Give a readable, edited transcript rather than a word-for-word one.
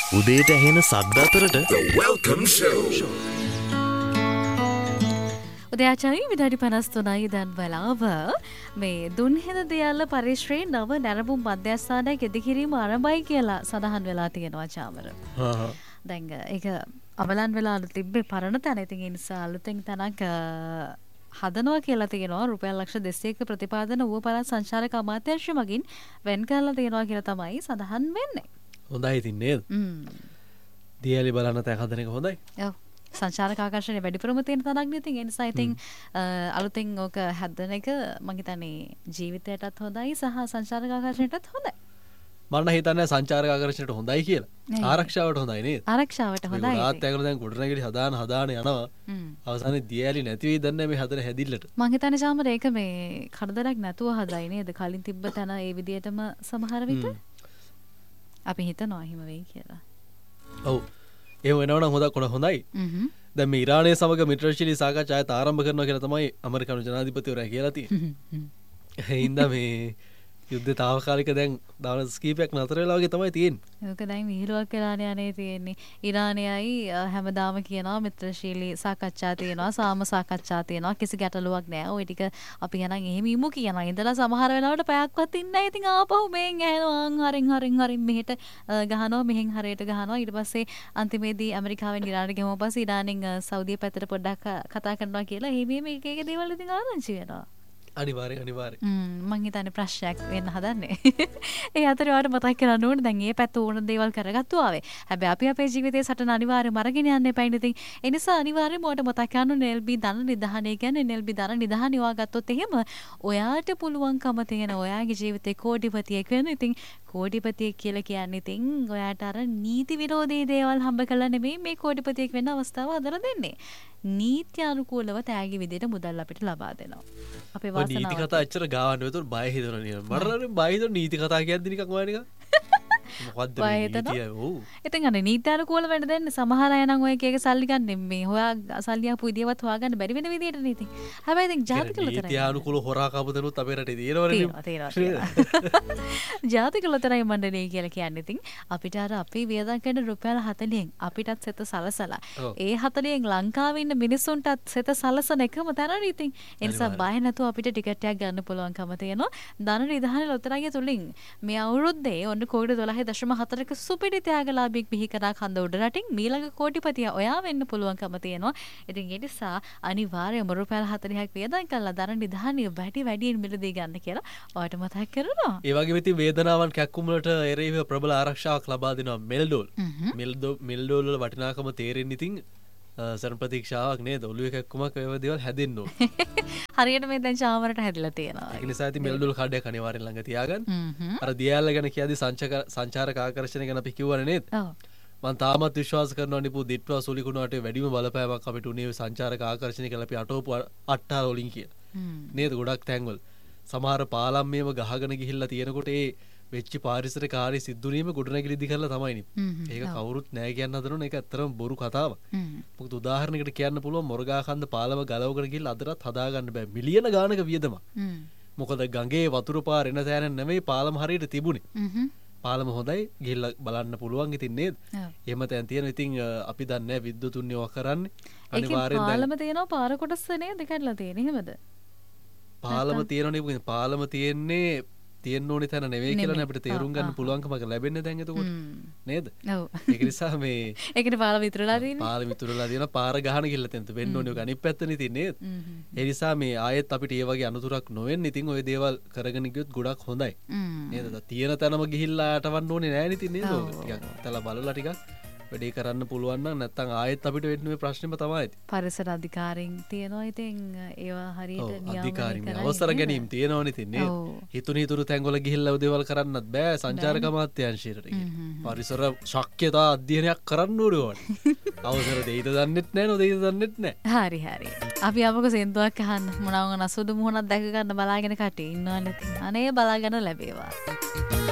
උදේට ඇහෙන සද්ද අතරට The Welcome Show. උදයාචාරී විනාඩි 53යි දැන් වෙලාව මේ දුන්හෙන දෙයල්ල පරිශ්‍රයේ නව නැරඹුම් මධ්‍යස්ථානයක් ඉදිකිරීම ආරම්භයි කියලා සඳහන් වෙලා තියෙනවා චාමර. දැන් ඒක අවලන් වෙලා තිබ්බේ පරණ තැන. ඉතින් ඒ නිසා අලුතෙන් තැනක් හදනවා කියලා තියෙනවා. රුපියල් ලක්ෂ 200ක ප්‍රතිපාදන ඌව පළාත් සංචාරක අමාත්‍යාංශය මගින් වෙන් කරලා තියෙනවා කියලා තමයි සඳහන් වෙන්නේ. හොඳයි ඉතින් නේද? දියලි බලන්න තැන් හදන එක හොඳයි. ඔව්. සංචාරක ආකර්ෂණය වැඩිපුරම තියෙන තරක් නේ. ඉතින් ඒ නිසා ඉතින් අලුතෙන් ඕක හදන එක මම හිතන්නේ ජීවිතයටත් හොඳයි සහ සංචාරක ආකර්ෂණයටත් හොඳයි. මම හිතන්නේ සංචාරක ආකර්ෂණයට හොඳයි කියලා. ආරක්ෂාවට හොඳයි නේද? ආරක්ෂාවට හොඳයි. රාත් ඇඟල දැන් ගොඩනැගිලි හදාන යනවා. අවසානයේ දියලි නැති වෙයි දන්නේ මේ හදන හැදිල්ලට. මම හිතන්නේ චාමර ඒක මේ කරදරයක් නැතුව හදයි නේද? කලින් තිබ්බ තැන ඒ විදියටම සමහර විට අපි හිතනවා හිම වෙයි කියලා. ඔව්. එහෙම වෙනවනම් හොඳයි. දැන් මේ ඉරානය සමග මිත්‍රශීලී සාකච්ඡාවත් ආරම්භ කරනවා කියලා තමයි ඇමරිකානු ජනාධිපතිවරයා කියලා තියෙන්නේ. ඒ හින්දා මේ යුද්ධ තාවකාලික දැන් දවස් කීපයක් නතර වෙලා වගේ තමයි තියෙන්නේ. ඒක දැන් විහිළුවක් වෙලානේ යන්නේ තියෙන්නේ. ඉරානයයි හැමදාම කියනවා මිත්‍රශීලී සාකච්ඡා තියෙනවා, සාම සාකච්ඡා තියෙනවා. කිසි ගැටලුවක් නැහැ. ওই ටික අපි යනන් එහෙම ඉමු කියනවා. ඉඳලා සමහර වෙලාවට පැයක්වත් ඉන්නේ නැහැ. ඉතින් ආපහු මෙහෙන් ඇහෙනවා හරින් මෙහෙට ගහනවා, මෙහෙන් හරියට ගහනවා. ඊට පස්සේ අන්තිමේදී ඇමරිකාවෙන් ඉරානට ගිහම පස්සේ ඉරානෙන් සෞදිය පැත්තට පොඩ්ඩක් කතා කරනවා කියලා එහෙම එක දේවල් ඉතින් ආරංචි වෙනවා. අනිවාර්යෙන් මං හිතන්නේ ප්‍රශ්නයක් වෙන්න හදන්නේ. ඒ අතරේ ඔයාලට මතක් කරගන්න ඕනේ දැන් මේ පැත්ත ඕන දේවල් කරගත්තු ආවේ. හැබැයි අපි අපේ ජීවිතේ සටන අනිවාර්යයෙන්ම අරගෙන යන්න එපා ඉතින්. ඒ නිසා අනිවාර්යයෙන්ම ඔයාලට මතක් කරගන්න ඕනේ NLB ධන නිධානය කියන්නේ NLB ධන නිධානය හොයාගත්තොත් එහෙම ඔයාට පුළුවන්කම තියෙන ඔයාගේ ජීවිතේ කෝටිපතියෙක් වෙන්න. ඉතින් කෝටිපතියෙක් කියලා කියන්නේ ඉතින් ඔයාට අර නීති විරෝධී දේවල් හම්බ කරලා නෙමෙයි මේ කෝටිපතියෙක් වෙන්න අවස්ථාව හදලා දෙන්නේ. නීති අනුකූලව තෑගි විදිහට මුදල් අපිට ලබා දෙනවා. අපේ වාසනාව. නීති කතා ඇත්තට ගාවන්න වෙතොත් බය හිතෙනවා නේද? මරණ බය හිතන නීති කතා කියද්දි නිකන් ඔය නිකන් මොකද්ද මේ නීතිය? ඔව්. ඉතින් අනේ නීති අනුකූල වෙන්න දෙන්නේ සමහර අය නම් ඔය එක එක සල්ලි ගන්න මේ හොයා සල්ලි ආපු විදියවත් හොයාගන්න බැරි වෙන විදියට නේ ඉතින්. හැබැයි ඉතින් ජාතික ලොතරයි. නීති අනුකූල හොරා කපුදනුත් අපේ රටේ තියෙනවනේ. තියෙනවා. ජාතික ලොතරයි මණ්ඩලය කියලා කියන්නේ ඉතින් අපිට අර අපි වියදම් කරන රුපියල් 40න් අපිටත් සෙත සලසලා ඒ 40න් ලංකාවේ ඉන්න මිනිස්සුන්ටත් සෙත සලසන එකම තරයි ඉතින්. ඒ නිසා බය නැතුව අපිට ටිකට් එකක් ගන්න පුළුවන්කම තියෙනවා. ධන නිධාන ලොතරැය තුලින් මේ අවුරුද්දේ ඔන්න කෝටි 12.4ක සුපිරි ත්‍යාගලාභියෙක් බිහි කරා කන්ද උඩ රටින් මීළඟ කෝටිපතියා ඔයා වෙන්න පුළුවන්කම තියෙනවා. ඉතින් ඒ නිසා අනිවාර්යයෙන්ම රුපියල් 40ක් වියදම් කරලා ධන නිධානිය වැඩියෙන් මිලදී ගන්න කියලා ඔයාලට මතක් කරනවා. ඒ වගේම ඉතින් වේදනාවන් කැක්කුම් වලට එරෙහිව ප්‍රබල ආරක්ෂාවක් ලබා දෙනවා මෙල්ඩෝල්. මෙල්ඩෝල් වල වටිනාකම තේරෙන්නේ ඉතින් සර් ප්‍රතික්ෂාවක් නේද? ඔළුවේ කැක්කුමක් ඒව දේවල් හැදෙන්න ඕන. හරියට මේ දැන් චාමරට හැදිලා තියෙනවා. ඒ නිසා ඉතින් මෙල්ඩෝල් කාඩ් එක අනිවාර්යෙන් ළඟ තියාගන්න. අර දියාල්ල ගැන කියද්දි සංචාරක ආකර්ෂණය ගැන අපි කිව්වනේ නේද? ඔව්. මම තාමත් විශ්වාස කරනවා නිපු දිට්ටුවා සුලිකුණාට වැඩිම බලපෑමක් අපිට උනේ සංචාරක ආකර්ෂණය කියලා අපි අටවපු අට්ටාල වලින් කියලා. නේද? ගොඩක් තැන්වල සමහර පාලම් මේව ගහගෙන ගිහිල්ලා තියෙනකොට ඒ වෙච්ච පාරිසරික කාර්ය සිද්ධ වීම ගොඩනැගිලි ඉදි කරලා තමයිනේ. ඒක කවුරුත් නෑ කියන්න හදනවනේ. ඒක ඇත්තටම බොරු කතාවක්. මොකද උදාහරණයකට කියන්න පුළුවන් මොරගාකන්ද පාලම ගලවගෙන ගිහිල්ලා අදටත් හදාගන්න බෑ. මිලියන ගානක වියදමක්. මොකද ගඟේ වතුර පාර එන තැන නෙමෙයි පාලම හරියට තිබුණේ. පාලම හොඳයි ගිහිල්ලා බලන්න පුළුවන් ඉතින් නේද? එහෙම තැන් තියෙනවා. ඉතින් අපි දන්නේ විද්‍යුතුන් ඒවා කරන්නේ. අනිවාර්යෙන් පාලම තියෙනවා පාර කොටස නේද කඩලා තියෙන්නේ එහෙමද? පාලම තියෙනවනේ. පාලම තියෙන්නේ තියෙන්න ඕනේ තැන නෙවෙයි කියලා අපිට තේරුම් ගන්න පුළුවන්කමක් ලැබෙන්නේ දැන් එතකොට නේද? ඔව්. ඒක නිසා මේ ඒකනේ පාලම ඉතුරුලා තියෙන්නේ. පාලම ඉතුරුලා තියෙනවා පාර ගහන ගිහලා තෙන්ත වෙන්න ඕනේ. ඔක අනිත් පැත්තනේ ඉතින් නේද? ඒ නිසා මේ ආයෙත් අපිට ඒ වගේ අනුතුරක් නොවෙන්න ඉතින් ওই දේවල් කරගෙන ගියොත් ගොඩක් හොඳයි. නේද? තියෙන තැනම ගිහිල්ලා යටවන්න ඕනේ නෑ නේ ඉතින් නේද? ටිකක් තලා බලලා ටිකක් වැඩේ කරන්න පුළුවන් නම් නැත්තම් ආයෙත් අපිට වෙන්න මේ ප්‍රශ්නෙම තමයි ඉතින්. පරිසර අධිකාරීන් තියෙනවා ඉතින් ඒවා හරියට නියමනය කරන්නේ. අවසර ගැනීම තියෙනවනේ ඉතින් නේද? හිතුරු තැන්වල ගිහිල්ලා ඔය දේවල් කරන්නත් බෑ සංචාරක අමාත්‍යාංශයට ගිහින්. පරිසර ශක්්‍යතා අධ්‍යයනයක් කරන්න ඕනේ වань. අවසර දෙයිද දන්නෙත් නෑ නොදෙයිද දන්නෙත් නෑ. හරි. අපි අපක සෙන්තුවක් අහන්න මොනවා නසුදු මුහුණක් දැක ගන්න බලාගෙන කටේ ඉන්නවනේ. අනේ බලාගෙන ලැබේවා.